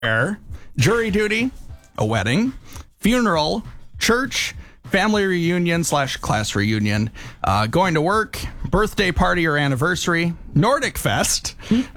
jury duty, a wedding, funeral, church, family reunion / class reunion, going to work, birthday party or anniversary, Nordic Fest,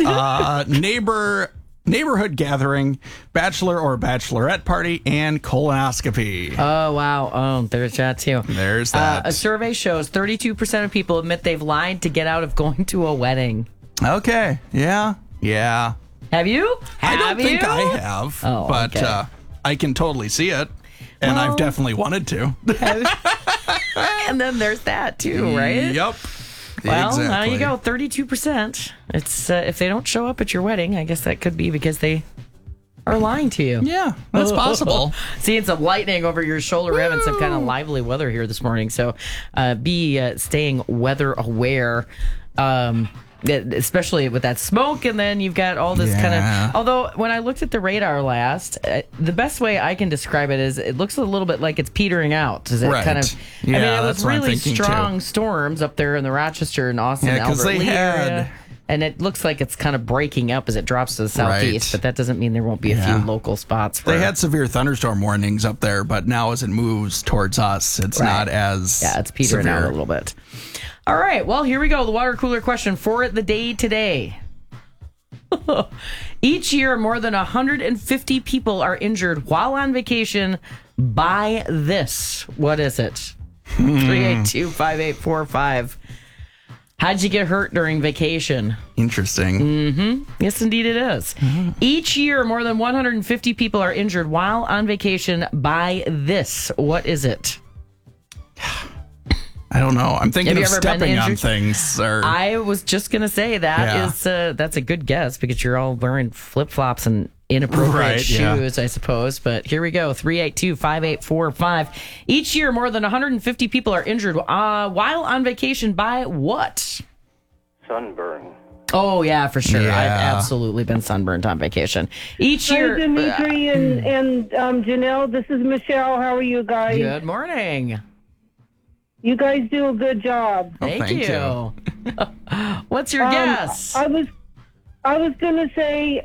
neighborhood gathering, bachelor or bachelorette party, and colonoscopy. Oh, wow. Oh, there's that too. There's that. A survey shows 32% of people admit they've lied to get out of going to a wedding. Okay. Yeah. Have you? I don't think I have, Oh, but okay. I can totally see it, and I've definitely wanted to. And then there's that too, right? Yep. Well, exactly. now you go, 32%. It's if they don't show up at your wedding, I guess that could be because they are lying to you. Yeah, that's possible. Seeing some lightning over your shoulder. We're having some kind of lively weather here this morning, so be staying weather aware. Especially with that smoke, and then you've got all this kind of. Although when I looked at the radar last, the best way I can describe it is it looks a little bit like it's petering out. Is it kind of? Yeah, I mean, it was that's what I'm really thinking, strong too. storms up there in the Rochester and Austin, Albert Lee area, and it looks like it's kind of breaking up as it drops to the southeast. But that doesn't mean there won't be a few local spots. They had severe thunderstorm warnings up there, but now as it moves towards us, it's not as it's petering out a little bit. All right, well, here we go. The water cooler question for the day today. Each year, more than 150 people are injured while on vacation by this. What is it? 382-5845. How'd you get hurt during vacation? Interesting. Yes, indeed it is. Each year, more than 150 people are injured while on vacation by this. What is it? I don't know. I'm thinking of stepping on injured? things. I was just going to say that that's a good guess because you're all wearing flip-flops and inappropriate shoes, I suppose. But here we go. 382-5845. Each year, more than 150 people are injured while on vacation by what? Sunburn. Oh, yeah, for sure. I've absolutely been sunburned on vacation. Each year. Hi, Dimitri and Janelle. This is Michelle. How are you guys? Good morning. You guys do a good job. Thank you. What's your guess? I was going to say,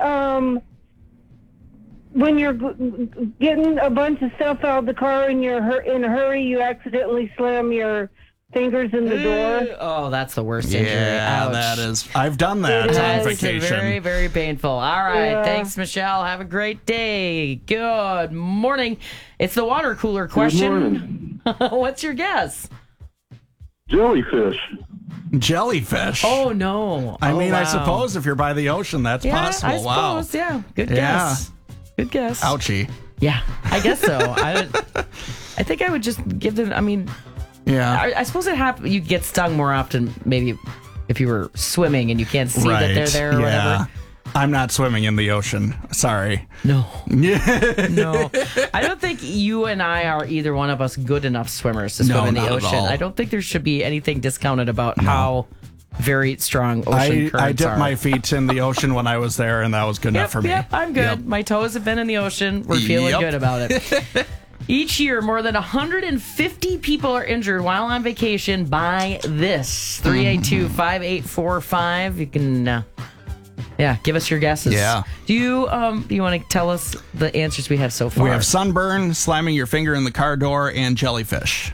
when you're getting a bunch of stuff out of the car and you're in a hurry, you accidentally slam your fingers in the door. Oh, that's the worst injury. Yeah, Ouch. that is. I've done that on vacation. Very, very painful. All right. Thanks, Michelle. Have a great day. Good morning. It's the water cooler question. What's your guess? Jellyfish. Oh, no. I suppose if you're by the ocean, that's possible. I suppose, Good guess. Good guess. Ouchie. Yeah, I guess so. I think I would just give them, I suppose it happens. You get stung more often, maybe if you were swimming and you can't see that they're there or whatever. I'm not swimming in the ocean. Sorry. No. No. I don't think you and I are either one of us good enough swimmers to swim in the ocean. I don't think there should be anything discounted about how very strong ocean currents are. I dipped my feet in the ocean when I was there, and that was good enough for me. Yep, I'm good. My toes have been in the ocean. We're feeling good about it. Each year, more than 150 people are injured while on vacation by this. 382-5845. You can... give us your guesses. Yeah. Do you want to tell us the answers we have so far? We have sunburn, slamming your finger in the car door, and jellyfish.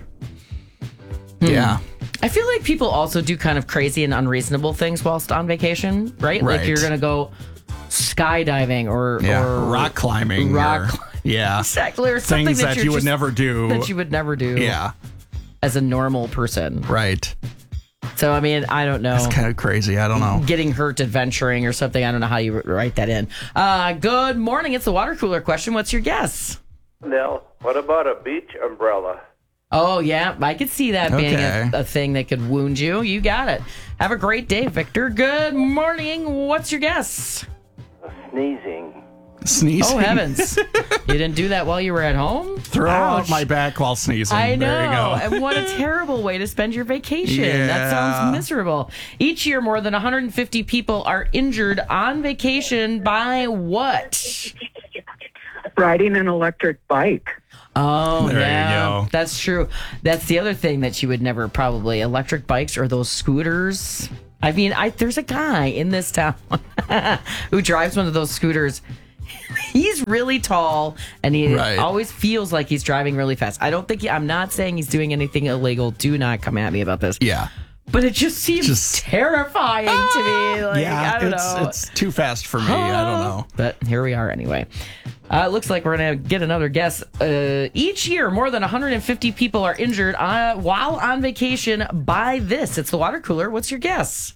Yeah. I feel like people also do kind of crazy and unreasonable things whilst on vacation, right? Like you're going to go skydiving or rock climbing. Exactly. Or something things that you would never do. That you would never do. Yeah. As a normal person. Right. So, I don't know. It's kind of crazy. I don't know. Getting hurt adventuring or something. I don't know how you write that in. Good morning. It's the water cooler question. What's your guess? Now, what about a beach umbrella? Oh, yeah. I could see that being a thing that could wound you. You got it. Have a great day, Victor. Good morning. What's your guess? Sneezing. Sneezing. Oh, heavens. You didn't do that while you were at home? Throw out my back while sneezing. I know. There you go. And what a terrible way to spend your vacation. That sounds miserable. Each year, more than 150 people are injured on vacation by what? Riding an electric bike. Oh, there yeah. you go. That's true. That's the other thing that you would never probably. Electric bikes or those scooters. There's a guy in this town who drives one of those scooters. he's really tall, and he Right. always feels like he's driving really fast. I don't think I'm not saying he's doing anything illegal. Do not come at me about this. Yeah. But it just seems terrifying to me. Like, I don't know. It's too fast for me. I don't know. But here we are anyway. It looks like we're going to get another guess. Each year, more than 150 people are injured while on vacation by this. It's the water cooler. What's your guess?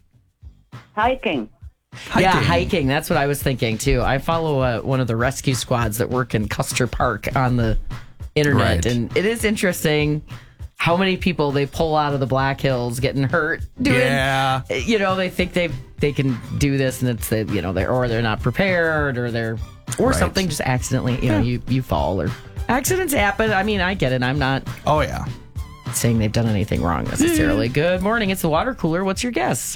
Hiking. Yeah, hiking. That's what I was thinking, too. I follow one of the rescue squads that work in Custer Park on the internet. Right. And it is interesting how many people they pull out of the Black Hills getting hurt doing. Yeah. You know, they think they can do this, and it's they're not prepared, or Right. something just accidentally. You fall, or accidents happen. I mean, I get it. I'm not Oh, yeah. saying they've done anything wrong necessarily. Good morning. It's the water cooler. What's your guess?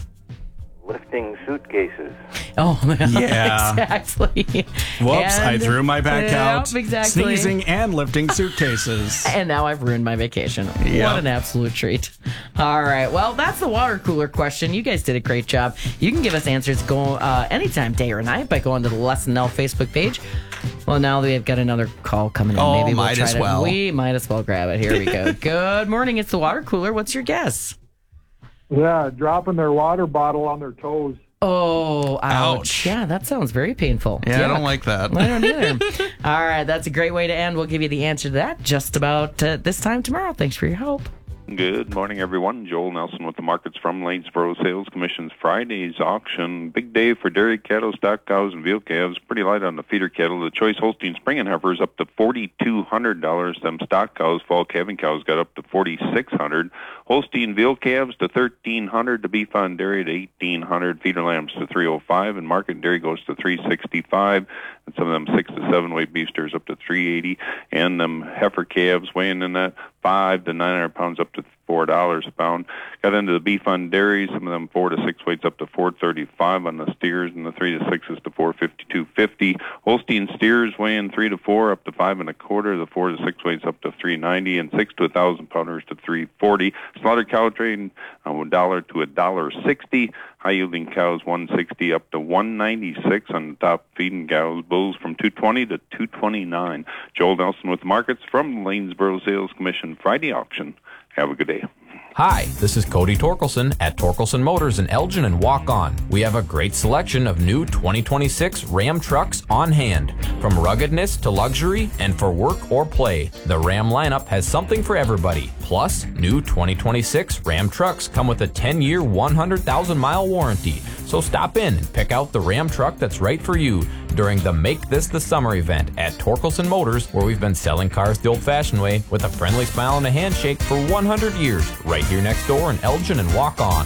Lifting suitcases. Oh, Yeah. exactly. Whoops, I And- threw my back out. Yep, exactly. Sneezing and lifting suitcases. And now I've ruined my vacation. Yep. What an absolute treat. All right. Well, that's the water cooler question. You guys did a great job. You can give us answers anytime, day or night, by going to the Les and Nell Facebook page. Well, now that we've got another call coming in. Oh, Maybe we'll might try as well. We might as well grab it. Here we go. Good morning. It's the water cooler. What's your guess? Yeah, dropping their water bottle on their toes. Oh, ouch. Ouch. Yeah, that sounds very painful. Yeah, I don't Yuck. like that. I don't either. All right, that's a great way to end. We'll give you the answer to that just about this time tomorrow. Thanks for your help. Good morning, everyone. Joel Nelson with the markets from Lanesboro Sales Commission's Friday's auction. Big day for dairy cattle, stock cows, and veal calves. Pretty light on the feeder cattle. The choice Holstein spring and heifers up to $4,200. Them stock cows, fall calving cows, got up to $4,600. Holstein veal calves to $1,300. The beef on dairy to $1,800. Feeder lambs to $305, and market dairy goes to $365. And some of them 6 to 7 weight beef steers up to $380, and them heifer calves weighing in that 500 to 900 pounds up to $4 a pound. Got into the beef on dairy, some of them 4 to 6 weights up to $435 on the steers, and the 3 to 6s to $452.50. Holstein steers weighing 3 to 4 up to 5 1/4. The 4 to 6 weights up to $390, and 6 to 1,000 pounders to $340. Slaughter cow trading $1 to $1.60. High yielding cows $160 up to $196 on the top feeding cows. Bulls from $220 to $229. Joel Nelson with markets from Lanesboro Sales Commission Friday auction. Have a good day. Hi, this is Cody Torkelson at Torkelson Motors in Elgin and Walk On. We have a great selection of new 2026 Ram trucks on hand. From ruggedness to luxury and for work or play, the Ram lineup has something for everybody. Plus, new 2026 Ram trucks come with a 10-year, 100,000-mile warranty. So stop in and pick out the Ram truck that's right for you during the Make This the Summer event at Torkelson Motors, where we've been selling cars the old-fashioned way with a friendly smile and a handshake for 100 years, right here next door in Elgin and Walk On.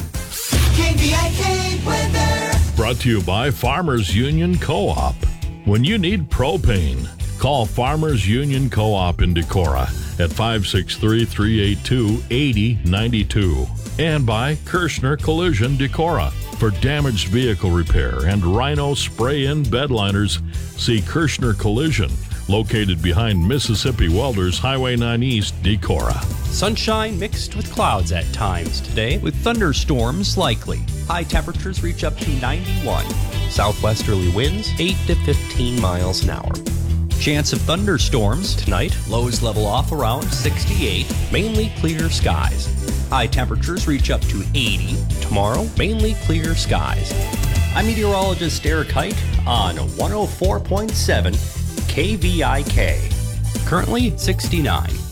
KVIK weather. Brought to you by Farmers Union Co-op. When you need propane, call Farmers Union Co-op in Decorah at 563-382-8092. And by Kirschner Collision Decorah. For damaged vehicle repair and Rhino spray-in bed liners, see Kirschner Collision, located behind Mississippi Welders Highway 9 East, Decorah. Sunshine mixed with clouds at times today, with thunderstorms likely. High temperatures reach up to 91. Southwesterly winds 8 to 15 miles an hour. Chance of thunderstorms tonight. Lows level off around 68. Mainly clear skies. High temperatures reach up to 80. Tomorrow, mainly clear skies. I'm meteorologist Eric Height on 104.7 KVIK. Currently 69.